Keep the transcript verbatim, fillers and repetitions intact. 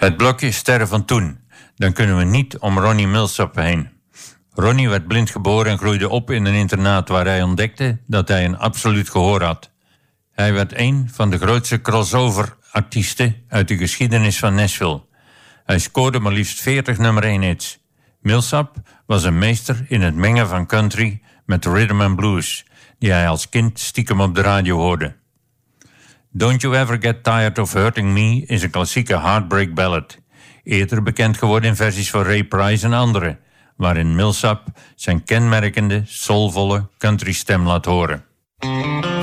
Het blokje Sterren van Toen. Dan kunnen we niet om Ronnie Milsap heen. Ronnie werd blind geboren en groeide op in een internaat waar hij ontdekte dat hij een absoluut gehoor had. Hij werd een van de grootste crossover-artiesten uit de geschiedenis van Nashville. Hij scoorde maar liefst veertig nummer één hits. Milsap was een meester in het mengen van country met rhythm and blues, die hij als kind stiekem op de radio hoorde. Don't You Ever Get Tired of Hurting Me is een klassieke heartbreak ballad, eerder bekend geworden in versies van Ray Price en anderen, waarin Milsap zijn kenmerkende, soulvolle country stem laat horen.